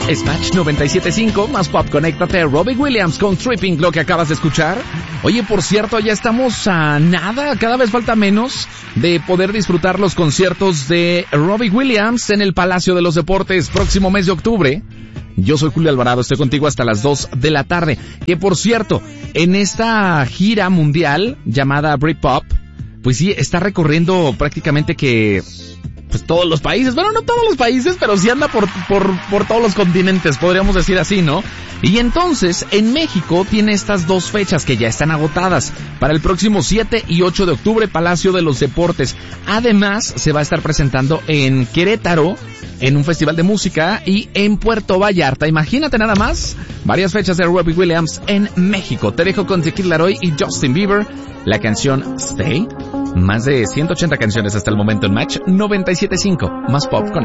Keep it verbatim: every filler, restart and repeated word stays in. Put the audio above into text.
Smash noventa y siete punto cinco, más pop, conéctate. Robbie Williams con Tripping, lo que acabas de escuchar. Oye, por cierto, ya estamos a nada, cada vez falta menos de poder disfrutar los conciertos de Robbie Williams en el Palacio de los Deportes, próximo mes de octubre. Yo soy Julio Alvarado, estoy contigo hasta las dos de la tarde. Que por cierto, en esta gira mundial llamada Britpop, pues sí, está recorriendo prácticamente que pues todos los países, bueno, no todos los países, pero sí anda por, por, por todos los continentes, podríamos decir así, ¿no? Y entonces, en México tiene estas dos fechas que ya están agotadas, para el próximo siete y ocho de octubre, Palacio de los Deportes. Además, se va a estar presentando en Querétaro, en un festival de música, y en Puerto Vallarta. Imagínate nada más, varias fechas de Robbie Williams en México. Te dejo con The Kid Laroi y Justin Bieber, la canción Stay. Más de ciento ochenta canciones hasta el momento en Match noventa y siete punto cinco, más pop con